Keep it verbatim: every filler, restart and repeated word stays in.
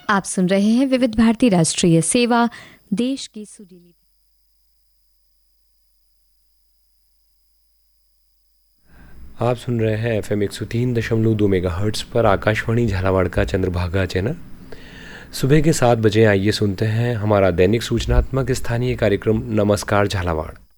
आप सुन रहे हैं विविध भारती राष्ट्रीय सेवा, देश की सुरीली। आप सुन रहे हैं एफ एम एक सौ तीन दशमलव दो मेगा हर्ट्स पर आकाशवाणी झालावाड़ का चंद्रभागा चैनल। सुबह के सात बजे आइए सुनते हैं हमारा दैनिक सूचनात्मक स्थानीय कार्यक्रम नमस्कार झालावाड़।